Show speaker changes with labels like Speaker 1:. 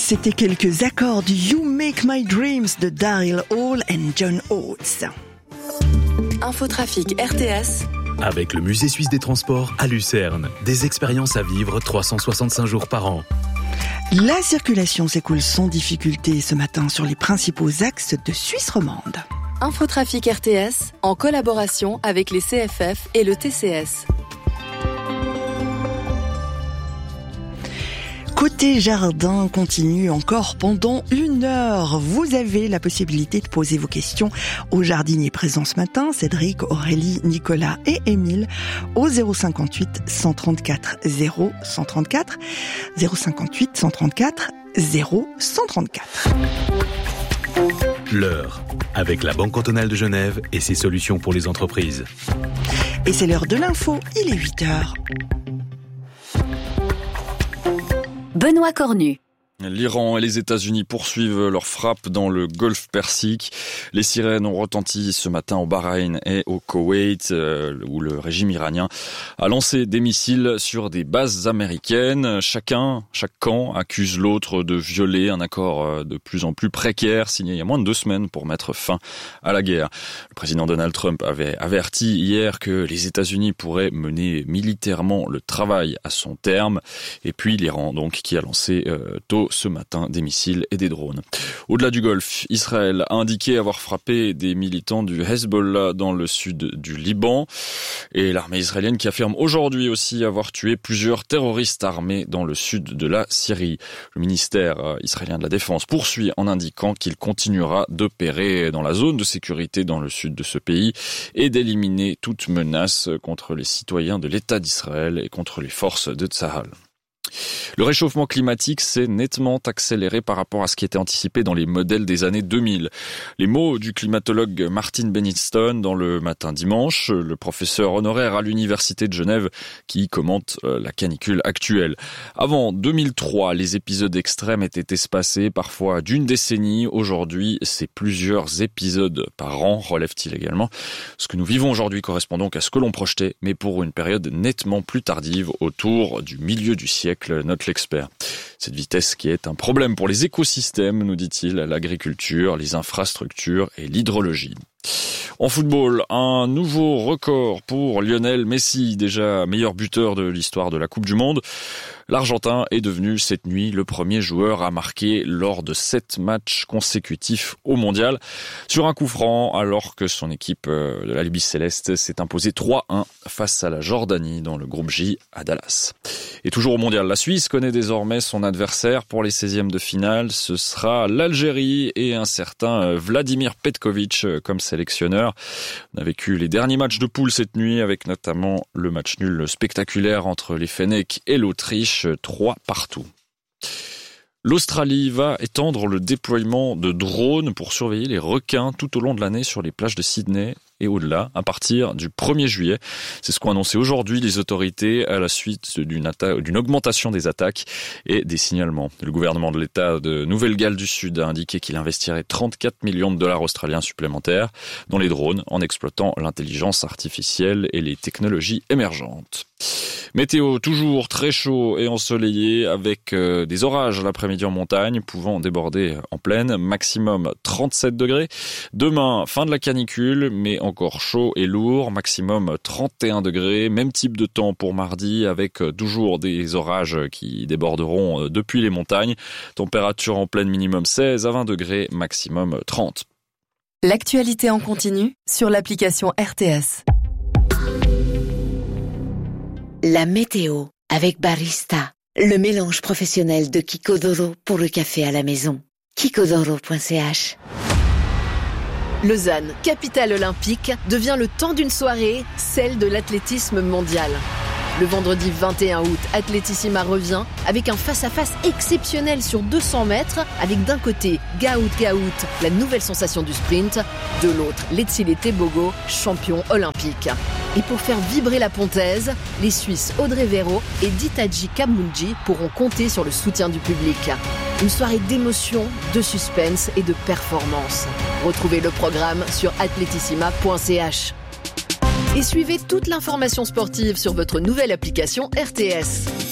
Speaker 1: C'était quelques accords du You Make My Dreams de Daryl Hall and John Oates.
Speaker 2: Infotrafic RTS.
Speaker 3: Avec le Musée suisse des transports à Lucerne, des expériences à vivre 365 jours par an.
Speaker 1: La circulation s'écoule sans difficulté ce matin sur les principaux axes de Suisse romande.
Speaker 2: Infotrafic RTS en collaboration avec les CFF et le TCS.
Speaker 1: Côté jardin continue encore pendant 1 heure. Vous avez la possibilité de poser vos questions aux jardiniers présents ce matin, Cédric, Aurélie, Nicolas et Émile, au 058 134 0134, 058 134 0134.
Speaker 3: L'heure, avec la Banque cantonale de Genève et ses solutions pour les entreprises.
Speaker 1: Et c'est l'heure de l'info, il est 8h.
Speaker 4: Benoît Cornu.
Speaker 5: L'Iran et les États-Unis poursuivent leur frappe dans le Golfe Persique. Les sirènes ont retenti ce matin au Bahreïn et au Koweït, où le régime iranien a lancé des missiles sur des bases américaines. Chaque camp accuse l'autre de violer un accord de plus en plus précaire signé il y a moins de 2 semaines pour mettre fin à la guerre. Le président Donald Trump avait averti hier que les États-Unis pourraient mener militairement le travail à son terme. Et puis l'Iran, donc, qui a lancé tôt ce matin des missiles et des drones. Au-delà du Golfe, Israël a indiqué avoir frappé des militants du Hezbollah dans le sud du Liban, et l'armée israélienne qui affirme aujourd'hui aussi avoir tué plusieurs terroristes armés dans le sud de la Syrie. Le ministère israélien de la Défense poursuit en indiquant qu'il continuera d'opérer dans la zone de sécurité dans le sud de ce pays et d'éliminer toute menace contre les citoyens de l'État d'Israël et contre les forces de Tsahal. Le réchauffement climatique s'est nettement accéléré par rapport à ce qui était anticipé dans les modèles des années 2000. Les mots du climatologue Martin Benniston dans le Matin dimanche, le professeur honoraire à l'Université de Genève qui commente la canicule actuelle. Avant 2003, les épisodes extrêmes étaient espacés parfois d'1 décennie. Aujourd'hui, c'est plusieurs épisodes par an, relève-t-il également. Ce que nous vivons aujourd'hui correspond donc à ce que l'on projetait, mais pour une période nettement plus tardive, autour du milieu du siècle, note l'expert. Cette vitesse qui est un problème pour les écosystèmes, nous dit-il, l'agriculture, les infrastructures et l'hydrologie. En football, un nouveau record pour Lionel Messi, déjà meilleur buteur de l'histoire de la Coupe du Monde. L'Argentin est devenu cette nuit le premier joueur à marquer lors de 7 matchs consécutifs au Mondial sur un coup franc, alors que son équipe de l'Albi Céleste s'est imposée 3-1 face à la Jordanie dans le groupe J à Dallas. Et toujours au Mondial, la Suisse connaît désormais son adversaire pour les 16e de finale. Ce sera l'Algérie et un certain Vladimir Petkovic comme sélectionneur. On a vécu les derniers matchs de poule cette nuit avec notamment le match nul spectaculaire entre les Fennecs et l'Autriche, 3-3. L'Australie va étendre le déploiement de drones pour surveiller les requins tout au long de l'année sur les plages de Sydney et au-delà, à partir du 1er juillet. C'est ce qu'ont annoncé aujourd'hui les autorités à la suite d'une augmentation des attaques et des signalements. Le gouvernement de l'État de Nouvelle-Galles du Sud a indiqué qu'il investirait 34 millions de dollars australiens supplémentaires dans les drones en exploitant l'intelligence artificielle et les technologies émergentes. Météo toujours très chaud et ensoleillé avec des orages l'après-midi en montagne pouvant déborder en plaine, maximum 37 degrés. Demain, fin de la canicule mais encore chaud et lourd, maximum 31 degrés. Même type de temps pour mardi avec toujours des orages qui déborderont depuis les montagnes. Température en plaine minimum 16 à 20 degrés, maximum 30.
Speaker 2: L'actualité en continu sur l'application RTS.
Speaker 4: La météo avec Barista, le mélange professionnel de Kikodoro pour le café à la maison. Kikodoro.ch.
Speaker 6: Lausanne, capitale olympique, devient le temps d'une soirée, celle de l'athlétisme mondial. Le vendredi 21 août, Atletissima revient avec un face-à-face exceptionnel sur 200 mètres, avec d'un côté Gaout, la nouvelle sensation du sprint, de l'autre Letsile Tebogo, champion olympique. Et pour faire vibrer la pontaise, les Suisses Audrey Véro et Ditaji Kamunji pourront compter sur le soutien du public. Une soirée d'émotion, de suspense et de performance. Retrouvez le programme sur atletissima.ch. Et suivez toute l'information sportive sur votre nouvelle application RTS.